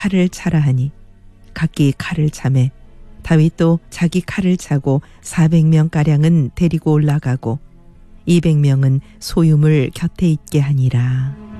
칼을 차라 하니 각기 칼을 차매 다윗도 자기 칼을 차고 400명가량은 데리고 올라가고 200명은 소유물 곁에 있게 하니라.